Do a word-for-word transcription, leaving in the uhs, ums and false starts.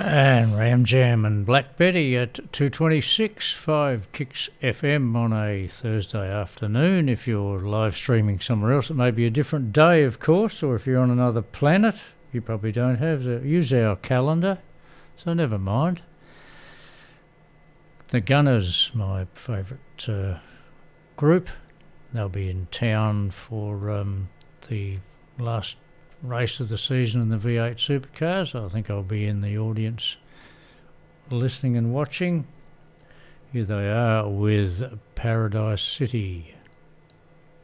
And Ram Jam and Black Betty at two twenty-six, five Kicks F M on a Thursday afternoon. If you're live streaming somewhere else, it may be a different day, of course, or if you're on another planet, you probably don't have to use our calendar, so never mind. The Gunners, my favourite uh, group, they'll be in town for um, the last race of the season in the V eight Supercars. I think I'll be in the audience listening and watching. Here they are with Paradise City.